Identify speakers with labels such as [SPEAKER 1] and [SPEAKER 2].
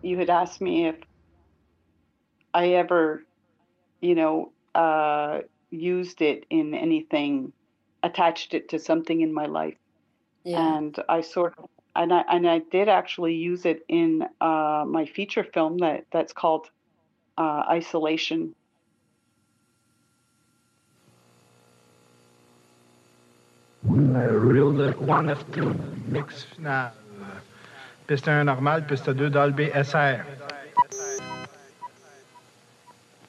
[SPEAKER 1] you had asked me if I ever, you know, used it in anything, attached it to something in my life,
[SPEAKER 2] Yeah.
[SPEAKER 1] and I did actually use it in my feature film that's called Isolation.
[SPEAKER 3] Reel 1 F2 mix final. Piste 1 normale, piste 2 Dolby SR.